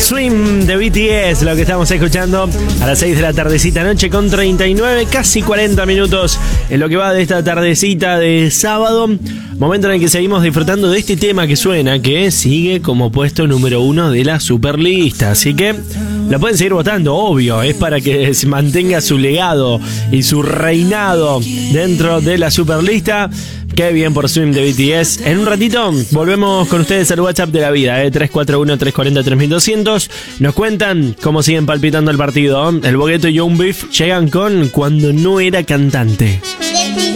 Swim de BTS, lo que estamos escuchando a las 6 de la tardecita, noche con 39, casi 40 minutos en lo que va de esta tardecita de sábado. Momento en el que seguimos disfrutando de este tema que suena, que sigue como puesto número 1 de la Superlista. Así que lo pueden seguir votando, obvio, es para que se mantenga su legado y su reinado dentro de la Superlista. Qué bien por Swim de BTS. En un ratito volvemos con ustedes al WhatsApp de la vida, 341-340-3200. Nos cuentan cómo siguen palpitando el partido. El Bogueto y Young Beef llegan con Cuando no era cantante.